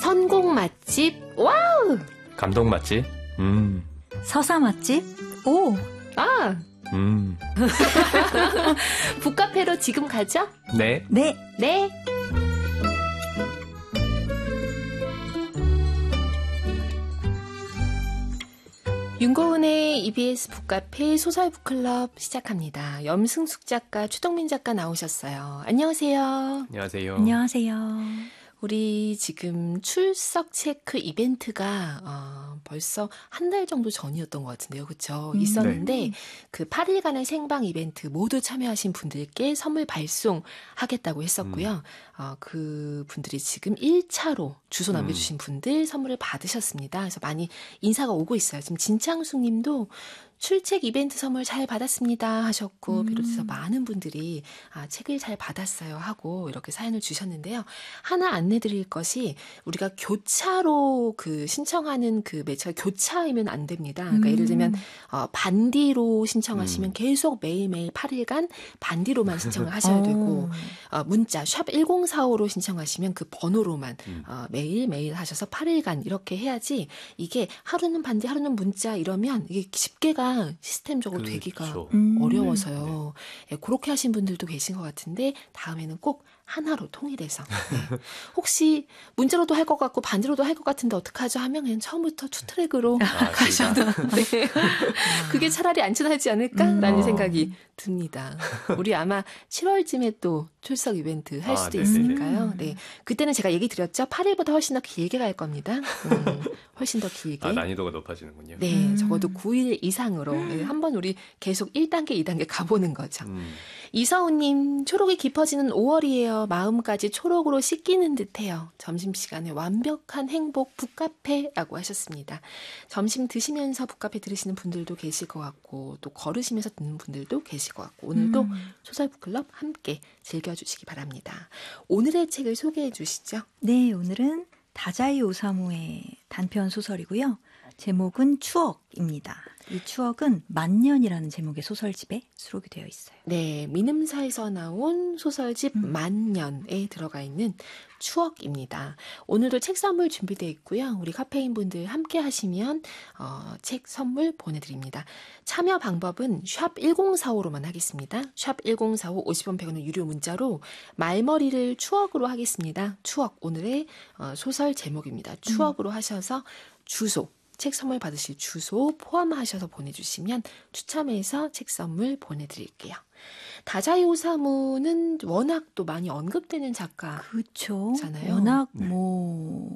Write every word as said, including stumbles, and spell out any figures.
선곡 맛집, 와우! 감동 맛집, 음. 서사 맛집, 오! 아! 음. 북카페로 지금 가죠? 네. 네. 네. 윤고은의 이비에스 북카페 소설 북클럽 시작합니다. 염승숙 작가, 추동민 작가 나오셨어요. 안녕하세요. 안녕하세요. 안녕하세요. 우리 지금 출석 체크 이벤트가 어, 벌써 한 달 정도 전이었던 것 같은데요. 그렇죠? 음, 있었는데 네. 그 팔 일간의 생방 이벤트 모두 참여하신 분들께 선물 발송하겠다고 했었고요. 음. 어, 그 분들이 지금 일 차로 주소 남겨주신 음. 분들 선물을 받으셨습니다. 그래서 많이 인사가 오고 있어요. 지금 진창숙 님도 출첵 이벤트 선물 잘 받았습니다 하셨고, 음. 비롯해서 많은 분들이 아, 책을 잘 받았어요 하고 이렇게 사연을 주셨는데요. 하나 안내드릴 것이 우리가 교차로 그 신청하는 그 매체가 교차이면 안 됩니다. 그러니까 음. 예를 들면 어, 반디로 신청하시면 음. 계속 매일매일 팔 일간 반디로만 신청을 하셔야 되고 어, 문자 샵 일공사오로 신청하시면 그 번호로만 음. 어, 매일매일 하셔서 팔 일간 이렇게 해야지, 이게 하루는 반디 하루는 문자 이러면 이게 집계가 시스템적으로 그렇죠. 되기가 음. 어려워서요. 네. 예, 그렇게 하신 분들도 계신 것 같은데 다음에는 꼭 하나로 통일해서 네. 혹시 문자로도 할 것 같고 반지로도 할 것 같은데 어떡하죠 하면 그냥 처음부터 투트랙으로 아, 가셔도 네. 그게 차라리 안전하지 않을까라는 음. 생각이 듭니다. 우리 아마 칠월쯤에 또 출석 이벤트 할 수도 아, 있으니까요. 네, 그때는 제가 얘기 드렸죠. 팔 일보다 훨씬 더 길게 갈 겁니다. 음, 훨씬 더 길게. 아, 난이도가 높아지는군요. 네, 음. 적어도 구 일 이상으로 네, 한번 우리 계속 일 단계, 이 단계 가보는 거죠. 음. 이서우님, 초록이 깊어지는 오월이에요. 마음까지 초록으로 씻기는 듯해요. 점심시간에 완벽한 행복 북카페라고 하셨습니다. 점심 드시면서 북카페 들으시는 분들도 계실 것 같고 또 걸으시면서 듣는 분들도 계실 것 같고 오늘도 음. 소설 북클럽 함께 즐겨주시기 바랍니다. 오늘의 책을 소개해 주시죠. 네, 오늘은 다자이 오사무의 단편 소설이고요. 제목은 추억입니다. 이 추억은 만년이라는 제목의 소설집에 수록이 되어 있어요. 네, 민음사에서 나온 소설집 음. 만년에 들어가 있는 추억입니다. 오늘도 책 선물 준비되어 있고요. 우리 카페인 분들 함께 하시면 어, 책 선물 보내드립니다. 참여 방법은 샵 일공사오로만 하겠습니다. 샵 일공사오 오십 원 백 원의 유료 문자로 말머리를 추억으로 하겠습니다. 추억, 오늘의 어, 소설 제목입니다. 추억으로 음. 하셔서 주소, 책 선물 받으실 주소 포함하셔서 보내주시면 추첨해서 책 선물 보내드릴게요. 다자이 오사무는 워낙 또 많이 언급되는 작가잖아요. 그렇죠. 워낙 네. 뭐